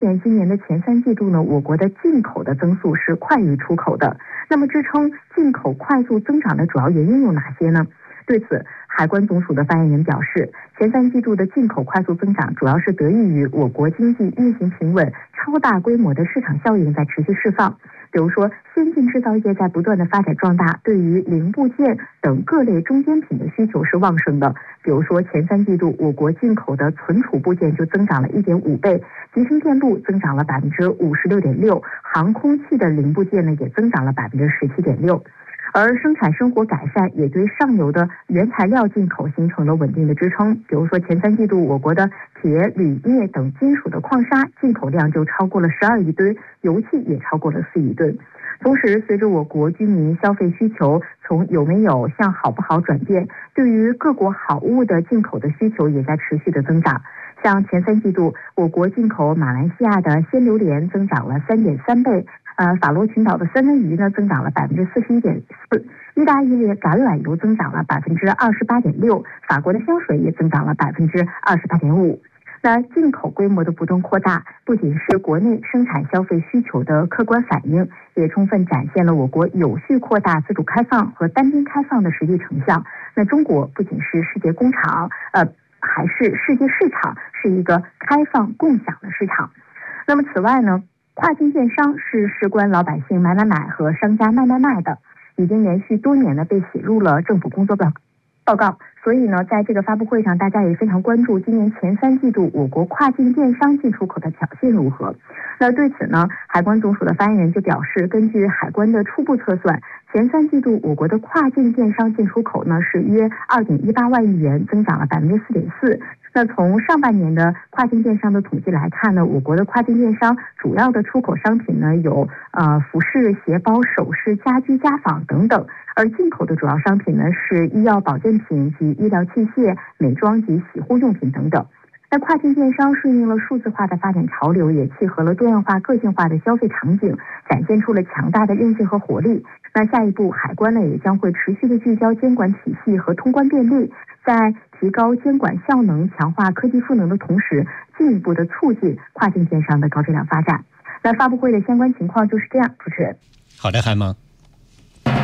今年的前3季度呢，我国的进口的增速是快于出口的。那么支撑进口快速增长的主要原因有哪些呢？对此，海关总署的发言人表示，前3季度的进口快速增长主要是得益于我国经济运行平稳，超大规模的市场效应在持续释放。比如说，先进制造业在不断的发展壮大，对于零部件等各类中间品的需求是旺盛的。比如说，前3季度我国进口的存储部件就增长了1.5倍，集成电路增长了56.6%，航空器的零部件呢也增长了17.6%。而生产生活改善也对上游的原材料进口形成了稳定的支撑。比如说前3季度我国的铁、铝、镍等金属的矿砂进口量就超过了12亿吨，油气也超过了4亿吨。同时，随着我国居民消费需求从有没有向好不好转变，对于各国好物的进口的需求也在持续的增长。像前3季度，我国进口马来西亚的鲜榴莲增长了3.3倍，法罗群岛的三文鱼呢增长了41.4%，意大利的橄榄油增长了28.6%，法国的香水也增长了28.5%。那进口规模的不断扩大，不仅是国内生产消费需求的客观反应，也充分展现了我国有序扩大自主开放和单边开放的实际成效。那中国不仅是世界工厂，还是世界市场，是一个开放共享的市场。那么此外呢，跨境电商是事关老百姓买和商家卖的，已经连续多年呢被写入了政府工作报告。所以呢，在这个发布会上，大家也非常关注今年前3季度我国跨境电商进出口的表现如何。那对此呢，海关总署的发言人就表示，根据海关的初步测算，前3季度我国的跨境电商进出口呢是约2.18万亿元，增长了4.4%。那从上半年的跨境电商的统计来看呢，我国的跨境电商主要的出口商品呢有服饰、鞋包、首饰、家居家纺等等，而进口的主要商品呢是医药保健品及医疗器械、美妆及洗护用品等等。那跨境电商顺应了数字化的发展潮流，也契合了多样化、个性化的消费场景，展现出了强大的韧性和活力。那下一步，海关呢也将会持续的聚焦监管体系和通关便利，在提高监管效能、强化科技赋能的同时，进一步的促进跨境电商的高质量发展。那发布会的相关情况就是这样，主持人。 好的，韩萌。